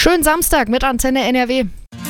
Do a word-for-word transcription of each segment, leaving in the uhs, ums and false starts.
Schönen Samstag mit Antenne N R W.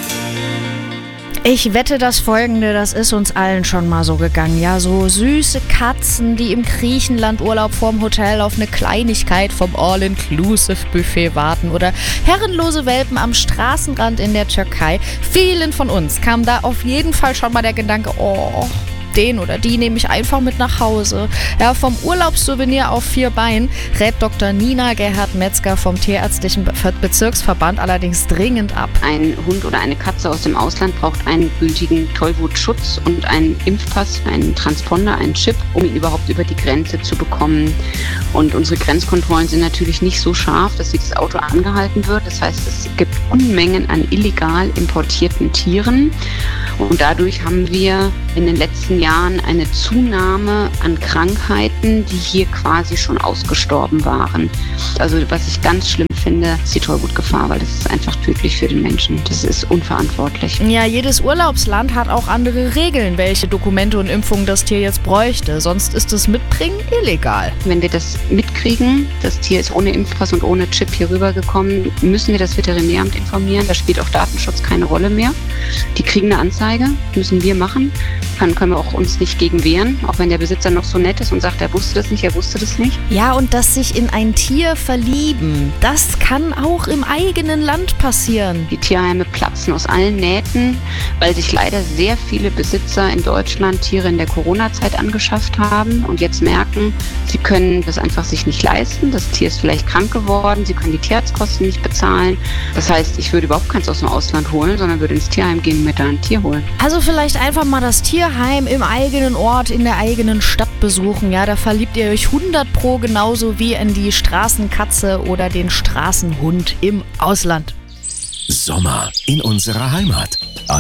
Ich wette, das Folgende, das ist uns allen schon mal so gegangen. Ja, so süße Katzen, die im Griechenland-Urlaub vorm Hotel auf eine Kleinigkeit vom All-Inclusive-Buffet warten. Oder herrenlose Welpen am Straßenrand in der Türkei. Vielen von uns kam da auf jeden Fall schon mal der Gedanke, oh, den oder die nehme ich einfach mit nach Hause. Ja, vom Urlaubssouvenir auf vier Beinen rät Doktor Nina Gerhard-Metzger vom Tierärztlichen Be- Bezirksverband allerdings dringend ab. Ein Hund oder eine Katze aus dem Ausland braucht einen gültigen Tollwutschutz und einen Impfpass, einen Transponder, einen Chip, um ihn überhaupt über die Grenze zu bekommen. Und unsere Grenzkontrollen sind natürlich nicht so scharf, dass jedes Auto angehalten wird. Das heißt, es gibt Unmengen an illegal importierten Tieren. Und dadurch haben wir in den letzten Jahren eine Zunahme an Krankheiten, die hier quasi schon ausgestorben waren. Also was ich ganz schlimm finde, ist die Tollwutgefahr, weil das ist einfach tödlich für den Menschen. Das ist unverantwortlich. Ja, jedes Urlaubsland hat auch andere Regeln, welche Dokumente und Impfungen das Tier jetzt bräuchte. Sonst ist das Mitbringen illegal. Wenn wir das mitkriegen, das Tier ist ohne Impfpass und ohne Chip hier rübergekommen, müssen wir das Veterinäramt informieren. Da spielt auch Datenschutz keine Rolle mehr. Die kriegen eine Anzeige, müssen wir machen. Dann können wir auch uns nicht gegen wehren, auch wenn der Besitzer noch so nett ist und sagt, er wusste das nicht, er wusste das nicht. Ja, und dass sich in ein Tier verlieben, das kann auch im eigenen Land passieren. Die Tierheime platzen aus allen Nähten, weil sich leider sehr viele Besitzer in Deutschland Tiere in der Corona-Zeit angeschafft haben und jetzt merken, sie können das einfach sich nicht leisten. Das Tier ist vielleicht krank geworden, sie können die Tierarztkosten nicht bezahlen. Das heißt, ich würde überhaupt keins aus dem Ausland holen, sondern würde ins Tierheim gehen und mir da ein Tier holen. Also vielleicht einfach mal das Tierheim im eigenen Ort, in der eigenen Stadt besuchen. Ja, da verliebt ihr euch hundert Pro genauso wie in die Straßenkatze oder den Straßenhund im Ausland. Sommer in unserer Heimat.